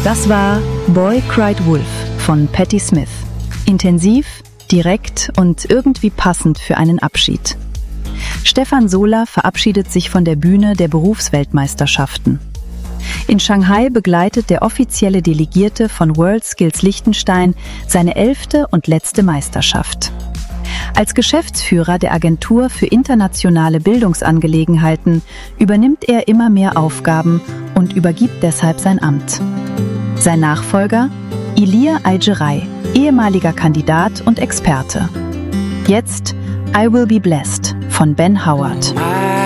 Das war Boy Cried Wolf von Patti Smith. Intensiv, direkt und irgendwie passend für einen Abschied. Stefan Sola verabschiedet sich von der Bühne der Berufsweltmeisterschaften. In Shanghai begleitet der offizielle Delegierte von WorldSkills Liechtenstein seine 11. und letzte Meisterschaft. Als Geschäftsführer der Agentur für internationale Bildungsangelegenheiten übernimmt er immer mehr Aufgaben und übergibt deshalb sein Amt. Sein Nachfolger? Ilir Ayceray, ehemaliger Kandidat und Experte. Jetzt I Will Be Blessed von Ben Howard.